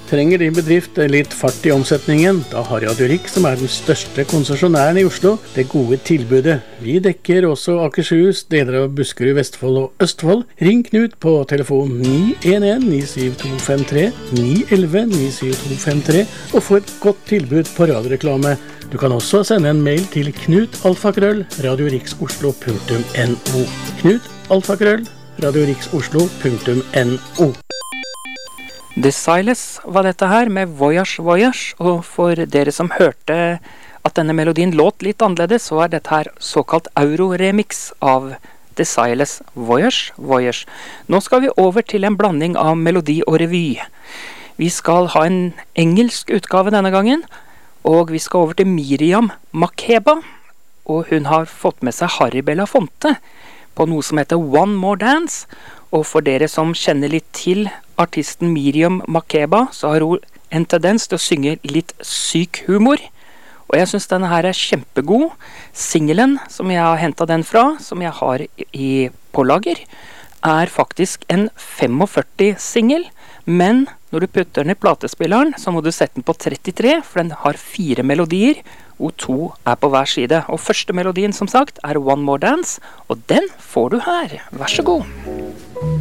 Trenger din bedrift litt fart I omsetningen? Da har Radio Rik, som den største konsesjonæren I Oslo, det gode tilbudet. Vi dekker også Akershus, deler av Buskerud, Vestfold og Østfold. Ring Knut på telefon 911-97253, 911-97253, og få et godt tilbud på radioreklame. Du kan også sende en mail til knut@radioriksoslo.no. knut@radioriksoslo.no. The Silas var dette her med Voyage Voyage, og for dere som hørte at denne melodien låt litt annerledes, så dette her såkalt Euro-remix av The Silas Voyage Voyage. Nå skal vi over til en blanding av melodi og revy. Vi skal ha en engelsk utgave denne gangen, og vi skal over til Miriam Makeba, og hun har fått med seg Harry Belafonte på noe som heter One More Dance. Og for dere som kjenner litt til artisten Miriam Makeba, så har hun en tendens til å synge litt syk humor. Og jeg synes denne her kjempegod. Singelen som jeg har hentet den fra, som jeg har I pålager, faktisk en 45-singel. Men når du putter den I platespilleren, så må du sette den på 33, for den har 4 melodier, og 2 på hver side. Og første melodien, som sagt, One More Dance, og den får du her. Vær så god.